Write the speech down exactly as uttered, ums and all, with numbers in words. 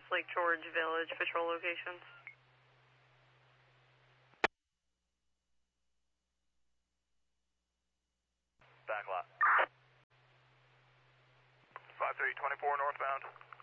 Lake George Village patrol locations. Backlot. five three twenty-four northbound.